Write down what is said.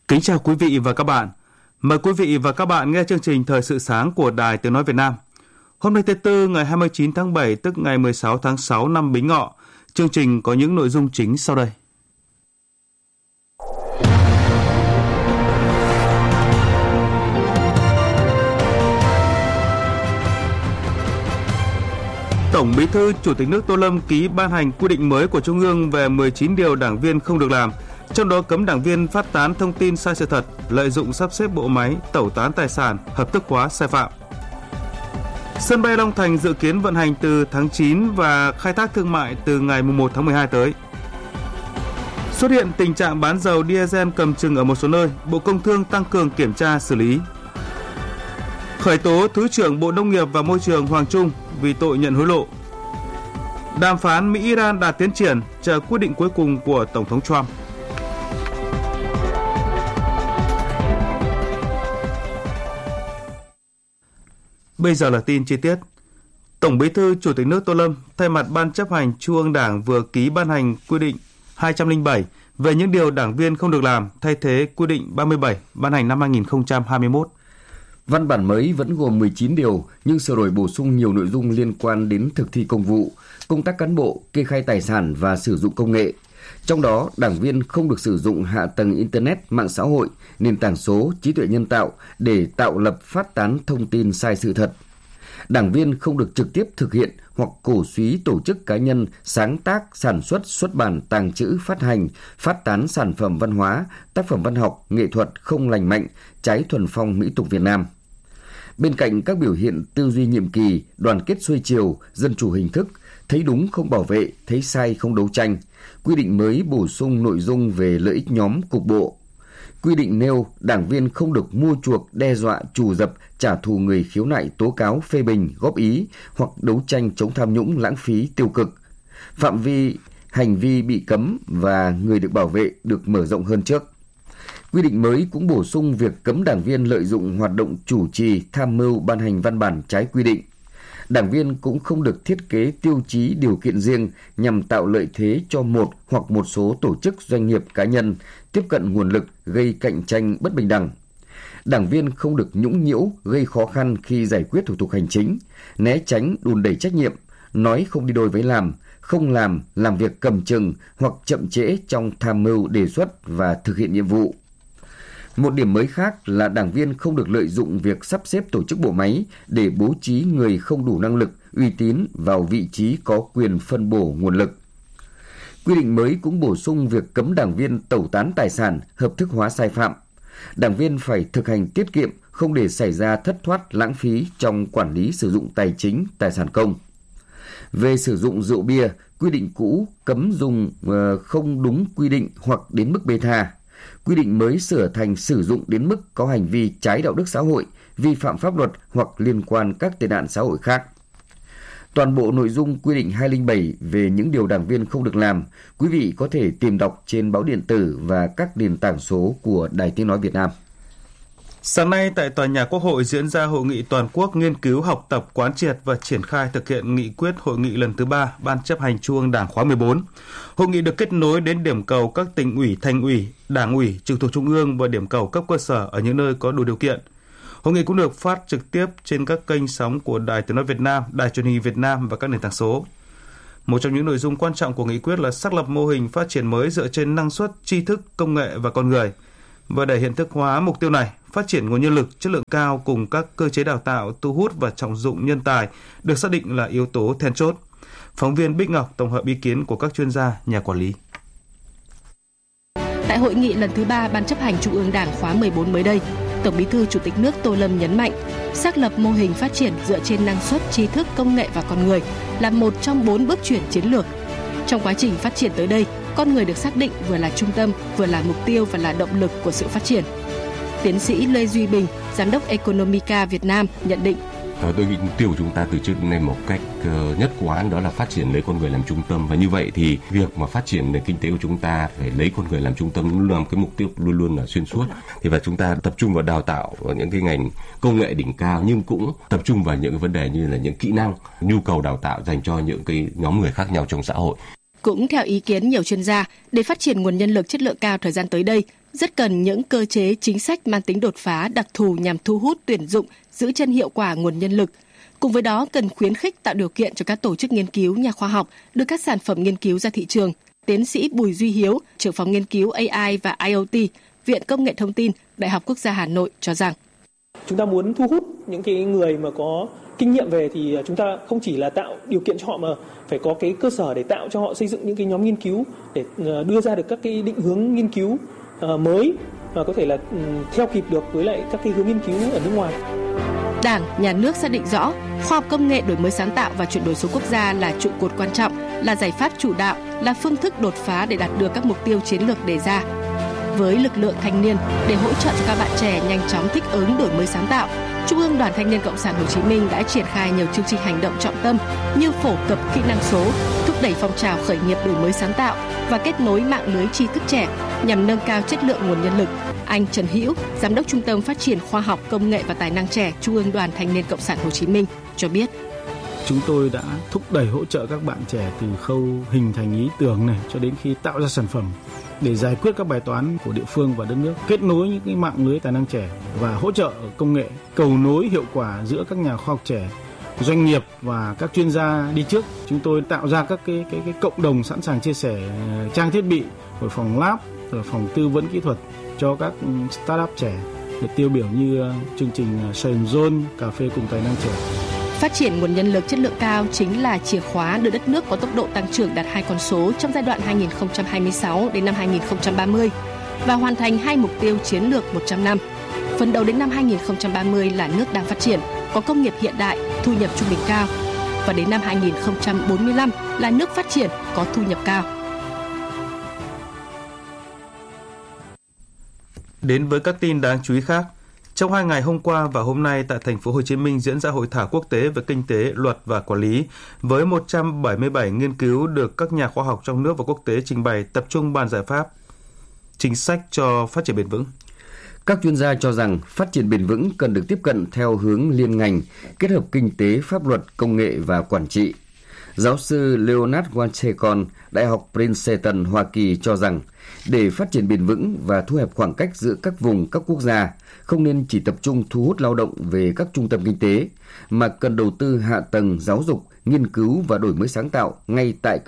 Kính chào quý vị và các bạn. Mời quý vị và các bạn nghe chương trình Thời sự sáng của Đài Tiếng nói Việt Nam. Hôm nay thứ Tư ngày 29 tháng 7 tức ngày 16 tháng 6 năm Bính Ngọ. Chương trình có những nội dung chính sau đây. Tổng Bí thư Chủ tịch nước Tô Lâm ký ban hành quy định mới của Trung ương về 19 điều đảng viên không được làm, trong đó cấm đảng viên phát tán thông tin sai sự thật, lợi dụng sắp xếp bộ máy, tẩu tán tài sản, hợp thức hóa sai phạm. Sân bay Long Thành dự kiến vận hành từ tháng 9 và khai thác thương mại từ ngày 1 tháng 12 tới. Xuất hiện tình trạng bán dầu diesel cầm chừng ở một số nơi, Bộ Công Thương tăng cường kiểm tra xử lý. Khởi tố Thứ trưởng Bộ Nông nghiệp và Môi trường Hoàng Trung vì tội nhận hối lộ. Đàm phán Mỹ-Iran đạt tiến triển, chờ quyết định cuối cùng của Tổng thống Trump. Bây giờ là tin chi tiết. Tổng Bí thư Chủ tịch nước Tô Lâm thay mặt Ban chấp hành Trung ương Đảng vừa ký ban hành quy định 207 về những điều đảng viên không được làm, thay thế quy định 37 ban hành năm 2021. Văn bản mới vẫn gồm 19 điều nhưng sửa đổi bổ sung nhiều nội dung liên quan đến thực thi công vụ, công tác cán bộ, kê khai tài sản và sử dụng công nghệ. Trong đó, đảng viên không được sử dụng hạ tầng Internet, mạng xã hội, nền tảng số, trí tuệ nhân tạo để tạo lập phát tán thông tin sai sự thật. Đảng viên không được trực tiếp thực hiện hoặc cổ súy tổ chức cá nhân sáng tác, sản xuất, xuất bản, tàng trữ, phát hành, phát tán sản phẩm văn hóa, tác phẩm văn học, nghệ thuật không lành mạnh, trái thuần phong mỹ tục Việt Nam. Bên cạnh các biểu hiện tư duy nhiệm kỳ, đoàn kết xuôi chiều, dân chủ hình thức, thấy đúng không bảo vệ, thấy sai không đấu tranh, quy định mới bổ sung nội dung về lợi ích nhóm cục bộ. Quy định nêu đảng viên không được mua chuộc, đe dọa, trù dập, trả thù người khiếu nại, tố cáo, phê bình, góp ý hoặc đấu tranh chống tham nhũng, lãng phí, tiêu cực. Phạm vi hành vi bị cấm và người được bảo vệ được mở rộng hơn trước. Quy định mới cũng bổ sung việc cấm đảng viên lợi dụng hoạt động chủ trì, tham mưu, ban hành văn bản trái quy định. Đảng viên cũng không được thiết kế tiêu chí điều kiện riêng nhằm tạo lợi thế cho một hoặc một số tổ chức, doanh nghiệp, cá nhân tiếp cận nguồn lực gây cạnh tranh bất bình đẳng. Đảng viên không được nhũng nhiễu, gây khó khăn khi giải quyết thủ tục hành chính, né tránh, đùn đẩy trách nhiệm, nói không đi đôi với làm, không làm việc cầm chừng hoặc chậm trễ trong tham mưu, đề xuất và thực hiện nhiệm vụ. Một điểm mới khác là đảng viên không được lợi dụng việc sắp xếp tổ chức bộ máy để bố trí người không đủ năng lực, uy tín vào vị trí có quyền phân bổ nguồn lực. Quy định mới cũng bổ sung việc cấm đảng viên tẩu tán tài sản, hợp thức hóa sai phạm. Đảng viên phải thực hành tiết kiệm, không để xảy ra thất thoát, lãng phí trong quản lý sử dụng tài chính, tài sản công. Về sử dụng rượu bia, quy định cũ cấm dùng không đúng quy định hoặc đến mức bê tha. Quy định mới sửa thành sử dụng đến mức có hành vi trái đạo đức xã hội, vi phạm pháp luật hoặc liên quan các tệ nạn xã hội khác. Toàn bộ nội dung quy định 207 về những điều đảng viên không được làm, quý vị có thể tìm đọc trên báo điện tử và các nền tảng số của Đài Tiếng nói Việt Nam. Sáng nay tại Tòa nhà Quốc hội diễn ra Hội nghị toàn quốc nghiên cứu, học tập, quán triệt và triển khai thực hiện nghị quyết hội nghị lần thứ 3 Ban chấp hành Trung ương Đảng khóa 14. Hội nghị được kết nối đến điểm cầu các tỉnh ủy, thành ủy, đảng ủy trực thuộc Trung ương và điểm cầu cấp cơ sở ở những nơi có đủ điều kiện. Hội nghị cũng được phát trực tiếp trên các kênh sóng của Đài Tiếng nói Việt Nam, Đài Truyền hình Việt Nam và các nền tảng số. Một trong những nội dung quan trọng của nghị quyết là xác lập mô hình phát triển mới dựa trên năng suất, tri thức, công nghệ và con người. Và để hiện thực hóa mục tiêu này, phát triển nguồn nhân lực chất lượng cao cùng các cơ chế đào tạo, thu hút và trọng dụng nhân tài được xác định là yếu tố then chốt. Phóng viên Bích Ngọc tổng hợp ý kiến của các chuyên gia, nhà quản lý. Tại hội nghị lần thứ 3 Ban chấp hành Trung ương Đảng khóa 14 mới đây, Tổng Bí thư Chủ tịch nước Tô Lâm nhấn mạnh, xác lập mô hình phát triển dựa trên năng suất, tri thức, công nghệ và con người là một trong 4 bước chuyển chiến lược. Trong quá trình phát triển tới đây, con người được xác định vừa là trung tâm, vừa là mục tiêu và là động lực của sự phát triển. Tiến sĩ Lê Duy Bình, Giám đốc Economica Việt Nam nhận định. Tôi nghĩ mục tiêu của chúng ta từ trước đến nay một cách nhất quán đó là phát triển lấy con người làm trung tâm, và như vậy thì việc mà phát triển nền kinh tế của chúng ta phải lấy con người làm trung tâm luôn là một cái mục tiêu luôn luôn là xuyên suốt. Thì và chúng ta tập trung vào đào tạo vào những cái ngành công nghệ đỉnh cao, nhưng cũng tập trung vào những cái vấn đề như là những kỹ năng, nhu cầu đào tạo dành cho những cái nhóm người khác nhau trong xã hội. Cũng theo ý kiến nhiều chuyên gia, để phát triển nguồn nhân lực chất lượng cao thời gian tới đây, rất cần những cơ chế chính sách mang tính đột phá đặc thù nhằm thu hút, tuyển dụng, giữ chân hiệu quả nguồn nhân lực. Cùng với đó, cần khuyến khích tạo điều kiện cho các tổ chức nghiên cứu, nhà khoa học đưa các sản phẩm nghiên cứu ra thị trường. Tiến sĩ Bùi Duy Hiếu, trưởng phòng nghiên cứu AI và IoT, Viện Công nghệ Thông tin, Đại học Quốc gia Hà Nội cho rằng chúng ta muốn thu hút những cái người mà có kinh nghiệm về thì chúng ta không chỉ là tạo điều kiện cho họ mà phải có cái cơ sở để tạo cho họ xây dựng những cái nhóm nghiên cứu để đưa ra được các cái định hướng nghiên cứu mới và có thể là theo kịp được với lại các cái hướng nghiên cứu ở nước ngoài. Đảng, Nhà nước xác định rõ, khoa học công nghệ, đổi mới sáng tạo và chuyển đổi số quốc gia là trụ cột quan trọng, là giải pháp chủ đạo, là phương thức đột phá để đạt được các mục tiêu chiến lược đề ra. Với lực lượng thanh niên, để hỗ trợ cho các bạn trẻ nhanh chóng thích ứng, đổi mới sáng tạo, Trung ương Đoàn Thanh niên Cộng sản Hồ Chí Minh đã triển khai nhiều chương trình hành động trọng tâm như phổ cập kỹ năng số, thúc đẩy phong trào khởi nghiệp đổi mới sáng tạo và kết nối mạng lưới tri thức trẻ nhằm nâng cao chất lượng nguồn nhân lực. Anh Trần Hữu, Giám đốc Trung tâm Phát triển Khoa học, Công nghệ và Tài năng trẻ Trung ương Đoàn Thanh niên Cộng sản Hồ Chí Minh cho biết. Chúng tôi đã thúc đẩy hỗ trợ các bạn trẻ từ khâu hình thành ý tưởng này cho đến khi tạo ra sản phẩm để giải quyết các bài toán của địa phương và đất nước, kết nối những cái mạng lưới tài năng trẻ và hỗ trợ công nghệ, cầu nối hiệu quả giữa các nhà khoa học trẻ, doanh nghiệp và các chuyên gia đi trước. Chúng tôi tạo ra các cái cộng đồng sẵn sàng chia sẻ trang thiết bị, rồi phòng lab, rồi phòng tư vấn kỹ thuật cho các startup trẻ, được tiêu biểu như chương trình Science Zone, cà phê cùng tài năng trẻ. Phát triển nguồn nhân lực chất lượng cao chính là chìa khóa đưa đất nước có tốc độ tăng trưởng đạt 2 con số trong giai đoạn 2026 đến năm 2030 và hoàn thành 2 mục tiêu chiến lược 100 năm. Phấn đấu đến năm 2030 là nước đang phát triển, có công nghiệp hiện đại, thu nhập trung bình cao và đến năm 2045 là nước phát triển, có thu nhập cao. Đến với các tin đáng chú ý khác. Trong 2 ngày hôm qua và hôm nay tại thành phố Hồ Chí Minh diễn ra hội thảo quốc tế về kinh tế, luật và quản lý với 177 nghiên cứu được các nhà khoa học trong nước và quốc tế trình bày, tập trung bàn giải pháp chính sách cho phát triển bền vững. Các chuyên gia cho rằng phát triển bền vững cần được tiếp cận theo hướng liên ngành, kết hợp kinh tế, pháp luật, công nghệ và quản trị. Giáo sư Leonard Washington, Đại học Princeton, Hoa Kỳ cho rằng để phát triển bền vững và thu hẹp khoảng cách giữa các vùng, các quốc gia, không nên chỉ tập trung thu hút lao động về các trung tâm kinh tế, mà cần đầu tư hạ tầng, giáo dục, nghiên cứu và đổi mới sáng tạo ngay tại